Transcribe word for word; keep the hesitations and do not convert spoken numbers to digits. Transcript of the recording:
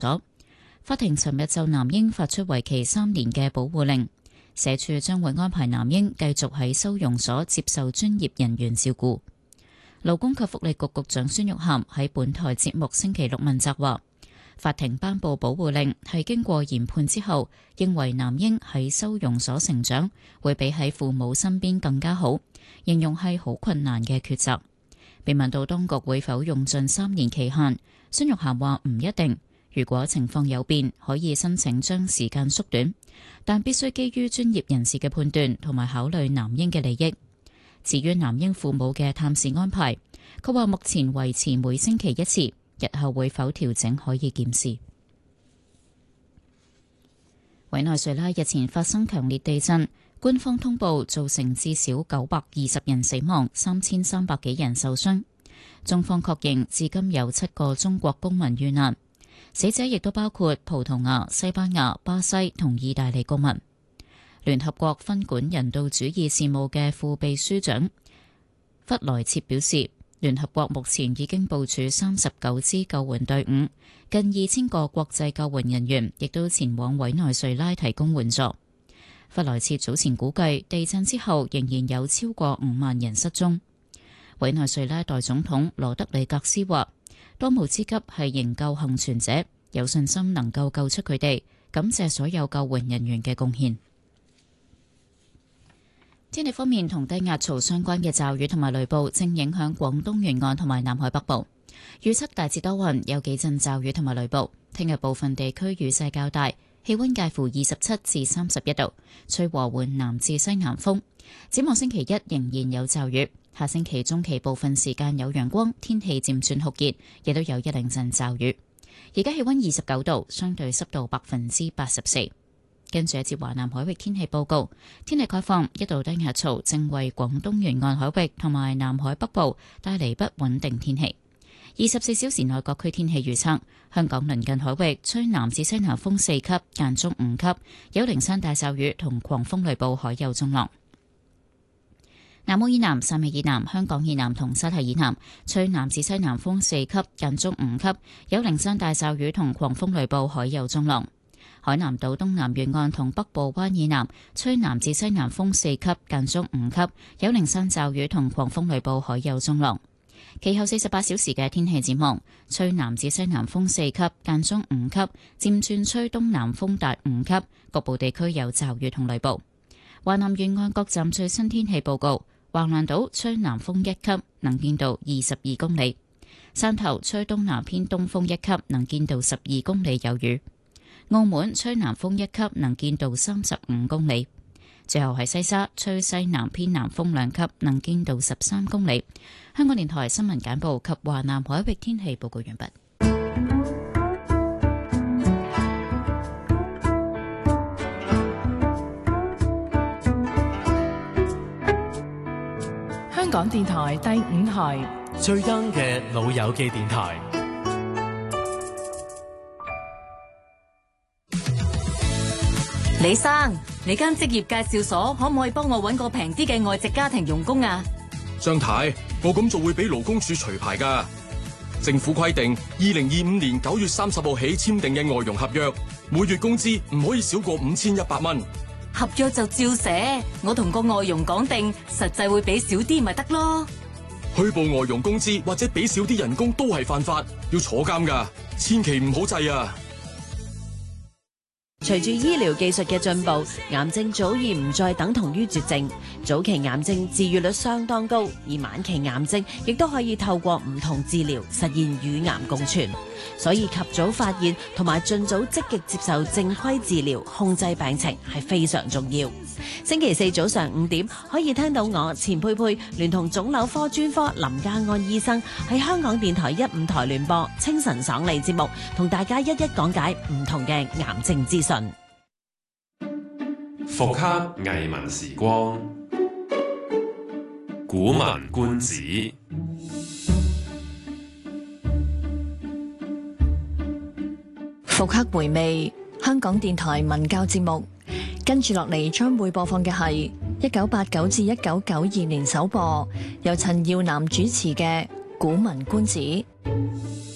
所。法庭尋日就男嬰發出為期三年嘅保護令，社署將會安排男嬰繼續喺收容所接受專業人員照顧。勞工及福利局局長孫玉菡喺本台節目星期六問責話，法庭頒布保護令係經過研判之後，認為男嬰喺收容所成長會比喺父母身邊更加好，形容係好困難嘅抉擇。被問到當局會否用盡三年期限，孫玉菡話唔一定，如果情況有變，可以申請將時間縮短，但必須基於專業人士嘅判斷同埋考慮男嬰嘅利益。至於男嬰父母嘅探視安排，佢話目前維持每星期一次，日後會否調整可以檢視。委內瑞拉日前發生強烈地震，官方通報造成至少九百二十人死亡，三千三百幾人受傷。中方確認至今有七個中國公民遇難，死者亦都包括葡萄牙、西班牙、巴西同意大利公民。聯合國分管人道主義事務嘅副秘書長弗萊切表示，聯合國目前已經部署三十九支救援隊伍，近二千個國際救援人員亦都前往委內瑞拉提供援助。弗萊切早前估計，地震之後仍然有超過五萬人失蹤。委內瑞拉代總統羅德里格斯話，當務之急係營救幸存者，有信心能夠救出佢哋，感謝所有救援人員嘅貢獻。天氣方面，同低壓槽相關嘅驟雨同埋雷暴正影響廣東沿岸同埋南海北部。預測大致多雲，有幾陣驟雨同埋雷暴。聽日部分地區雨勢較大，氣溫介乎二十七至三十一度，吹和緩南至西南風。展望星期一仍然有驟雨，下星期中期部分時間有陽光，天氣漸轉酷熱，亦都有一兩陣驟雨。而家氣溫二十九度，相對濕度百分之八十四。跟住一節華南海域天氣報告，天氣概況，一道低壓槽正為廣東沿岸海域同埋南海北部帶嚟不穩定天氣。二十四小時內各區天氣預測：香港鄰近海域吹南至西南風四級，間中五級，有零散大驟雨同狂風雷暴，海有中浪。南澳以南、汕尾以南、香港以南同西堤以南吹南至西南風四級，間中五級，有零散大驟雨同狂風雷暴，海有中浪。海南島東南沿岸同北部灣以南吹南至西南風四級，間中五級，有零散驟雨同狂風雷暴，海有中浪。其後四十八小時嘅天氣展望，吹南至西南風四級，間中五級，漸轉吹東南風達五級，局部地區有驟雨同雷暴。華南沿岸各站最新天氣報告：橫瀾島吹南風一級，能見度二十二公里；汕頭吹東南偏東風一級，能見度十二公里，有雨。澳門吹南風一級，能見度三十五公里。最後係西沙吹西南偏南風兩級，能見度十三公里。香港電台新聞簡報及華南海域天氣報告完畢。 香港電台第五台最 young 嘅老友記電台。 李生，你間職業介紹所可唔可以幫我搵個平啲嘅外籍家庭傭工啊？ 張太，我咁做會俾勞工處除牌噶。政府規定，二零二五年九月三十號起簽訂嘅外傭合約，每月工資唔可以少過五千一百蚊。 合約就照寫，我同個外傭講定，實際會俾少啲咪得咯。 虛報外傭工資或者俾少啲人工都係犯法，要坐監噶，千祈唔好制啊！ 隨住醫療技術嘅進步，癌症早已唔再等同於絕症。早期癌症治癒率相當高，而晚期癌症亦都可以透過唔同治療實現與癌共存。所以及早發現同埋盡早積極接受正規治療，控制病情係非常重要。星期四早上五點可以聽到我錢佩佩聯同腫瘤科專科林家安醫生喺香港電台一五台聯播清晨爽利節目，同大家一一講解唔同嘅癌症資訊。 復刻藝文時光，古文觀止。 復刻回味香港電台文教節目，跟住落嚟將會播放嘅係一九八九至一九九二年首播，由陳耀南主持嘅《古文觀止》。